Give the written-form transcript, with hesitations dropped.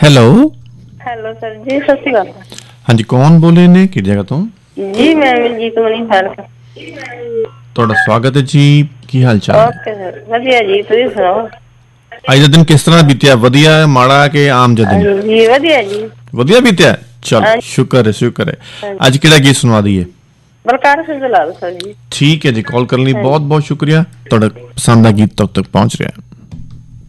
Hello hello sir ਜੀ, ਸਤਿ ਸ਼੍ਰੀ ਅਕਾਲ। ਹਾਂਜੀ, ਕੌਣ ਬੋਲੇ ਨੇ, ਕਿਹੜੀ ਜਗ੍ਹਾ ਤੋਂ? ਜੀ ਮੈਂ ਮਨਜੀਤ ਮਣੀ ਫਾਰਕ। ਤੁਹਾਡਾ ਸਵਾਗਤ ਹੈ ਜੀ। ਕੀ ਹਾਲ ਚਾਲ ਹੈ? ਓਕੇ ਸਰ, ਵਧੀਆ ਜੀ, ਤੁਸੀਂ ਸੁਣਾਓ? ਅੱਜ ਦਾ ਦਿਨ ਕਿਸ ਤਰ੍ਹਾਂ ਬੀਤਿਆ? ਵਧੀਆ, ਮਾੜਾ ਕਿ ਆਮ ਜਿਹਾ ਦਿਨ? ਜੀ ਵਧੀਆ ਜੀ। ਵਧੀਆ ਬੀਤਿਆ, ਚਲੋ ਹਾਂਜੀ ਸ਼ੁਕਰ ਹੈ, ਸ਼ੁਕਰ ਹੈ। ਹਾਂਜੀ। ਅੱਜ ਕਿਹੜਾ ਗੀਤ ਸੁਣਾ ਦਈਏ? ਬਲਕਾਰ ਸਿੰਘ ਲਾਲ ਸਰ ਜੀ। ਠੀਕ ਹੈ ਜੀ, ਕਾਲ ਕਰਨ ਲਈ ਹਾਂਜੀ। ਬਹੁਤ ਬਹੁਤ ਸ਼ੁਕਰੀਆ। ਤੁਹਾਡਾ ਪਸੰਦ ਦਾ ਗੀਤ ਤੱਕ ਪਹੁੰਚ ਰਿਹਾ।